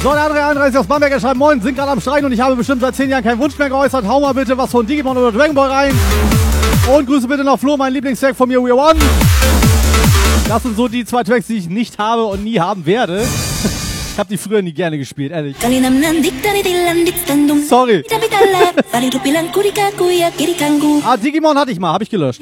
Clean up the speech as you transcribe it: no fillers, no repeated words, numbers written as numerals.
So, der andere 31 aus Bamberger schreibt: Moin, sind gerade am Schreien und ich habe bestimmt seit 10 Jahren keinen Wunsch mehr geäußert. Hau mal bitte was von Digimon oder Dragon Ball rein. Und Grüße bitte noch Flo, mein Lieblingstrack von mir, We Are One. Das sind so die 2 Tracks, die ich nicht habe und nie haben werde. Ich habe die früher nie gerne gespielt, ehrlich. Sorry. Digimon hatte ich mal, habe ich gelöscht.